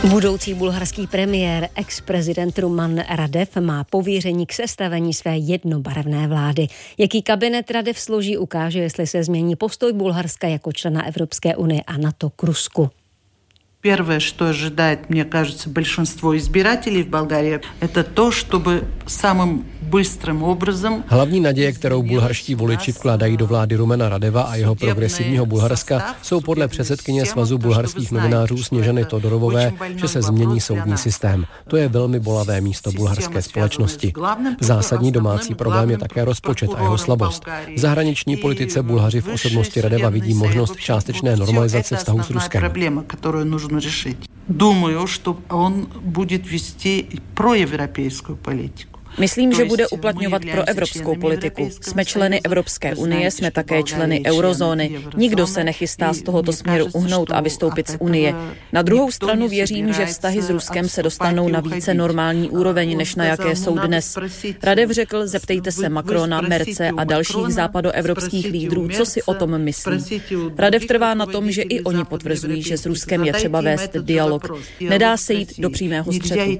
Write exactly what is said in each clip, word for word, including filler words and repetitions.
Budoucí bulharský premiér, ex-prezident Ruman Radev má pověření k sestavení své jednobarevné vlády. Jaký kabinet Radev složí, ukáže, jestli se změní postoj Bulharska jako člena Evropské unie a NATO k Rusku. Первое, что ожидает, мне кажется, большинство избирателей в Болгарии, это то, чтобы самым bysтрým obrazem. Hlavní naděje, kterou bulharští voliči vkládají do vlády Rumena Radeva a jeho progresivního Bulharska, jsou podle předsedkyně Svazu bulharských novinářů Sněžany Todorovové, že se změní soudní systém. To je velmi bolavé místo bulharské společnosti. Zásadní domácí problém je také rozpočet a jeho slabost. V zahraniční politice Bulhaři v osobnosti Radeva vidí možnost částečné normalizace vztahu s Ruskem. Думаю, что он будет вести проевропейскую политику. Myslím, že bude uplatňovat proevropskou politiku. Jsme členy Evropské unie, jsme také členy eurozóny. Nikdo se nechystá z tohoto směru uhnout a vystoupit z unie. Na druhou stranu věřím, že vztahy s Ruskem se dostanou na více normální úroveň, než na jaké jsou dnes. Radev řekl, zeptejte se Macrona, Merce a dalších západoevropských lídrů, co si o tom myslí. Radev trvá na tom, že i oni potvrzují, že s Ruskem je třeba vést dialog. Nedá se jít do přímého střetu.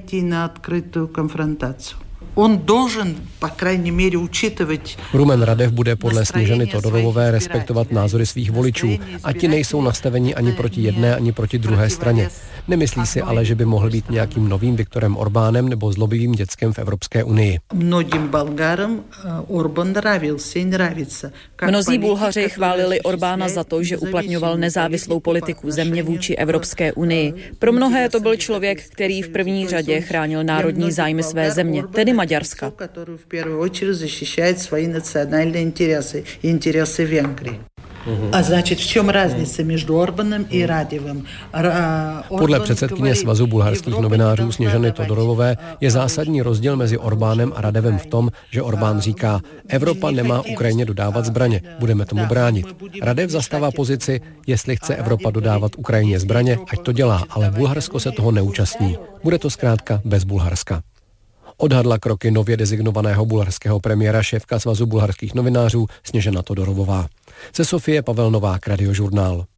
On должен, по крайней мере, учитывать... Rumen Radev bude podle Sněžany Todorovové respektovat názory svých voličů a ti nejsou nastaveni ani proti jedné, ani proti druhé straně. Nemyslí si ale, že by mohl být nějakým novým Viktorem Orbánem nebo zlobivým děckem v Evropské unii. Mnohým Bulharům Orbán nравился и нравится. Mnozí Bulhaři chválili Orbána za to, že uplatňoval nezávislou politiku země vůči Evropské unii. Pro mnohé to byl člověk, který v první řadě chránil národní zájmy své země, tedy Maďarska. A значит, v čem разница между Орбаном и Радевым? Podle předsedkyně Svazu bulharských novinářů Sněžany Todorovové je zásadní rozdíl mezi Orbánem a Radevem v tom, že Orbán říká, Evropa nemá Ukrajině dodávat zbraně, budeme tomu bránit. Radev zastává pozici, jestli chce Evropa dodávat Ukrajině zbraně, ať to dělá, ale Bulharsko se toho neúčastní. Bude to zkrátka bez Bulharska. Odhadla kroky nově designovaného bulharského premiéra šéfka Svazu bulharských novinářů Sněžana Todorovová. Ze Sofie Pavel Novák, Radiožurnál.